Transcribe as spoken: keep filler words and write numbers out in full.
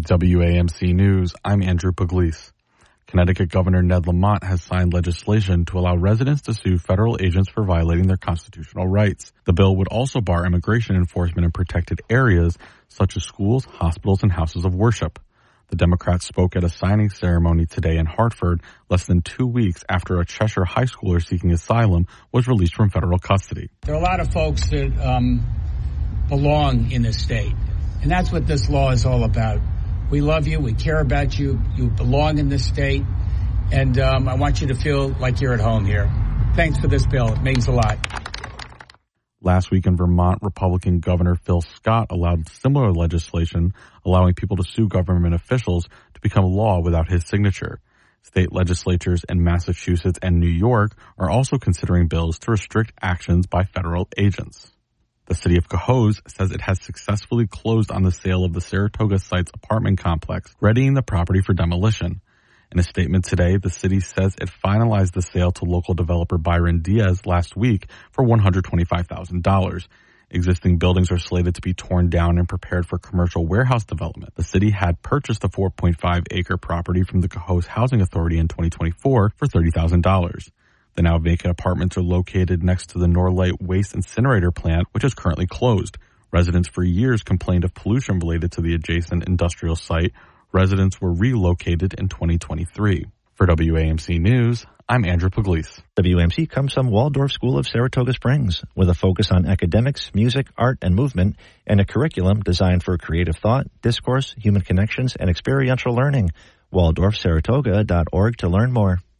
With W A M C News, I'm Andrew Pugliese. Connecticut Governor Ned Lamont has signed legislation to allow residents to sue federal agents for violating their constitutional rights. The bill would also bar immigration enforcement in protected areas such as schools, hospitals, and houses of worship. The Democrats spoke at a signing ceremony today in Hartford, less than two weeks after a Cheshire high schooler seeking asylum was released from federal custody. There are a lot of folks that um, belong in this state, and that's what this law is all about. We love you. We care about you. You belong in this state. And um, I want you to feel like you're at home here. Thanks for this bill. It means a lot. Last week in Vermont, Republican Governor Phil Scott allowed similar legislation allowing people to sue government officials to become law without his signature. State legislatures in Massachusetts and New York are also considering bills to restrict actions by federal agents. The city of Cohoes says it has successfully closed on the sale of the Saratoga Sites apartment complex, readying the property for demolition. In a statement today, the city says it finalized the sale to local developer Byron Diaz last week for one hundred twenty-five thousand dollars. Existing buildings are slated to be torn down and prepared for commercial warehouse development. The city had purchased the four point five acre property from the Cohoes Housing Authority in twenty twenty-four for thirty thousand dollars. The now vacant apartments are located next to the Norlite Waste Incinerator plant, which is currently closed. Residents for years complained of pollution related to the adjacent industrial site. Residents were relocated in twenty twenty-three. For W A M C News, I'm Andrew Pugliese. W A M C comes from Waldorf School of Saratoga Springs, with a focus on academics, music, art, and movement, and a curriculum designed for creative thought, discourse, human connections, and experiential learning. Waldorf Saratoga dot org to learn more.